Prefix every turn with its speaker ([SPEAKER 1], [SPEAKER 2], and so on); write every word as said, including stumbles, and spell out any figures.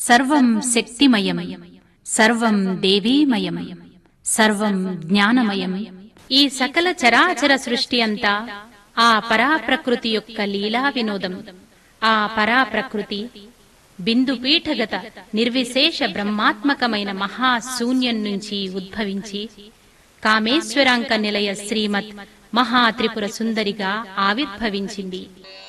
[SPEAKER 1] సర్వం శక్తిమయం, సర్వం దేవీమయం, సర్వం జ్ఞానమయం. ఈ సకల చరాచర సృష్టి అంతా ఆ పరాప్రకృతి యొక్క లీలా వినోదం. ఆ పరాప్రకృతి బిందుపీఠగత నిర్విశేష బ్రహ్మాత్మకమైన మహాశూన్యం నుంచి ఉద్భవించి కామేశ్వరాంక నిలయ శ్రీమత్ మహాత్రిపుర సుందరిగా ఆవిర్భవించింది.